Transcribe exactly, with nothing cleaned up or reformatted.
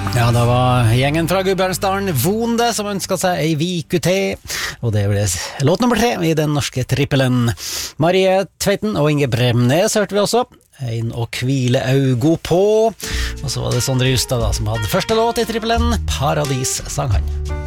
Ja, det var gjengen fra Gudbrandsdalen Vonde som ønsket seg ei viku til, og det ble låt nummer tre i den norske trippelen. Marie Tveiten og Inge Bremnes hørte vi også, en å hvile augo på, og så var det Sondre Justad da, som hadde første låt i trippelen, Paradis sang han.